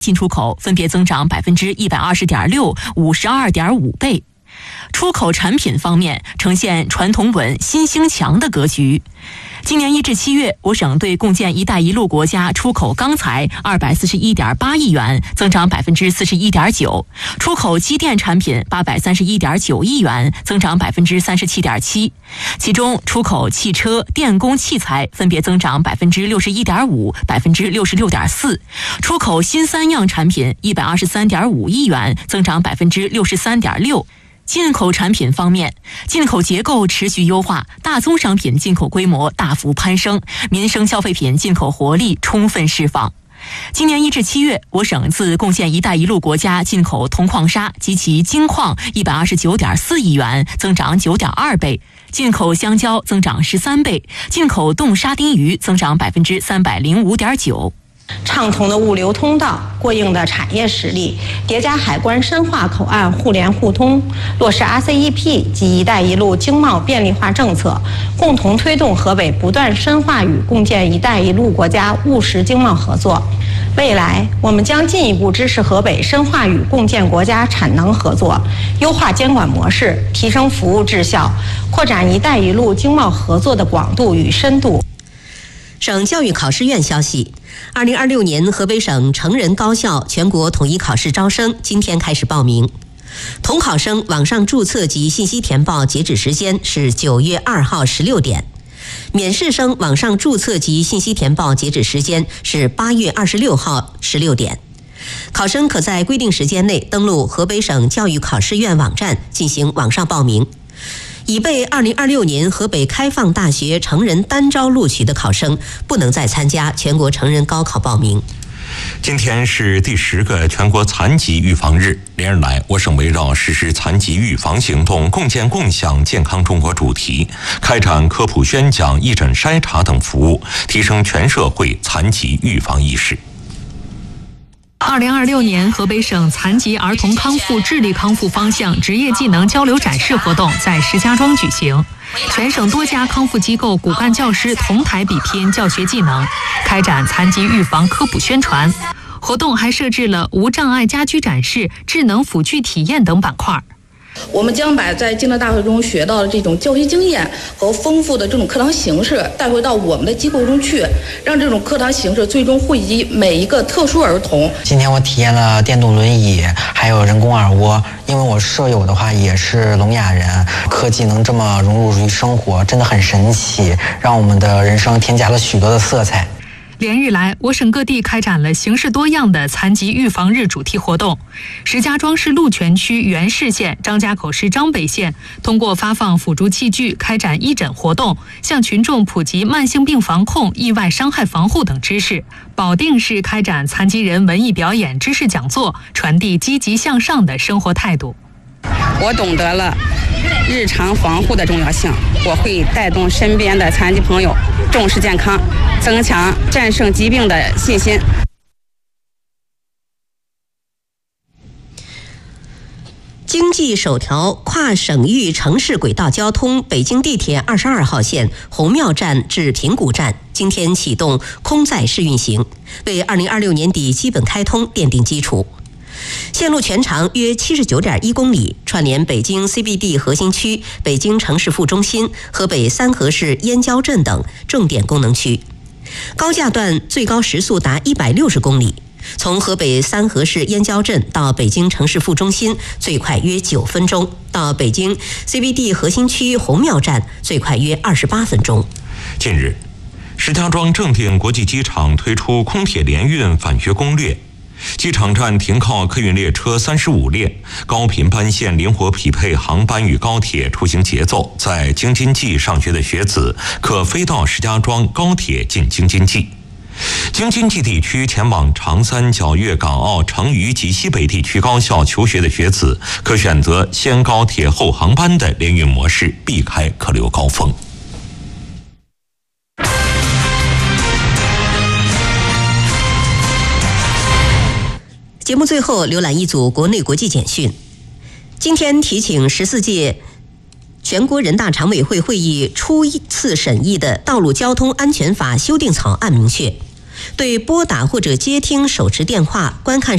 进出口分别增长120.6%、52.5倍。出口产品方面呈现传统稳、新兴强的格局。今年1至7月，我省对共建“一带一路”国家出口钢材241.8亿元，增长41.9%；出口机电产品831.9亿元，增长37.7%。其中，出口汽车、电工器材分别增长61.5%、66.4%；出口新三样产品123.5亿元，增长63.6%。进口产品方面，进口结构持续优化，大宗商品进口规模大幅攀升，民生消费品进口活力充分释放。今年1至7月，我省自共建“一带一路”国家进口铜矿砂及其精矿129.4亿元，增长9.2倍；进口香蕉增长13倍；进口冻沙丁鱼增长305.9%。 畅通的物流通道、过硬的产业实力，叠加海关深化口岸互联互通，落实 RCEP 及“一带一路”经贸便利化政策，共同推动河北不断深化与共建“一带一路”国家务实经贸合作。未来，我们将进一步支持河北深化与共建国家产能合作，优化监管模式，提升服务质效，扩展“一带一路”经贸合作的广度与深度。 省教育考试院消息，2026年河北省成人高校全国统一考试招生今天开始报名。统考生网上注册及信息填报截止时间是9月2号16点，免试生网上注册及信息填报截止时间是8月26号16点。考生可在规定时间内登录河北省教育考试院网站进行网上报名。已被2026年河北开放大学成人单招录取的考生，不能再参加全国成人高考报名。 今天是第10个全国残疾预防日，连日来，我省围绕实施残疾预防行动、共建共享健康中国主题，开展科普宣讲、义诊筛查等服务，提升全社会残疾预防意识。 2026年河北省残疾儿童康复智力康复方向职业技能交流展示活动在石家庄举行，全省多家康复机构骨干教师同台比拼教学技能，开展残疾预防科普宣传。活动还设置了无障碍家居展示、智能辅具体验等板块。 我们将把在竞争大会中学到的这种教学经验和丰富的这种课堂形式带回到我们的机构中去，让这种课堂形式最终惠及每一个特殊儿童。 今天我体验了电动轮椅，还有人工耳蜗，因为我舍友的话也是聋哑人，科技能这么融入于生活，真的很神奇，让我们的人生添加了许多的色彩。 连日来，我省各地开展了形式多样的残疾预防日主题活动。石家庄市鹿泉区原市县、张家口市张北县通过发放辅助器具、开展义诊活动，向群众普及慢性病防控、意外伤害防护等知识。保定市开展残疾人文艺表演知识讲座，传递积极向上的生活态度。 我懂得了日常防护的重要性，我会带动身边的残疾朋友重视健康，增强战胜疾病的信心。 经济首条跨省域城市轨道交通北京地铁22号线红庙站至平谷站今天启动空载试运行，为2026年底基本开通奠定基础。线路全长约79.1公里，串联北京 CBD 核心区、北京城市副中心、河北三河市燕郊镇等重点功能区。高架段最高时速达160公里，从河北三河市燕郊镇到北京城市副中心最快约9分钟，到北京 CBD 核心区红庙站最快约28分钟。 近日，石家庄正定国际机场推出空铁联运返学攻略。机场站停靠客运列车35列，高频班线灵活匹配航班与高铁出行节奏。在京津冀上学的学子可飞到石家庄高铁进京津冀。京津冀地区前往长三角、粤港澳、成渝及西北地区高校求学的学子，可选择先高铁后航班的联运模式，避开客流高峰。 节目最后浏览一组国内国际简讯。今天提请14届全国人大常委会会议初次审议的《道路交通安全法》修订草案明确， 对拨打或者接听手持电话、观看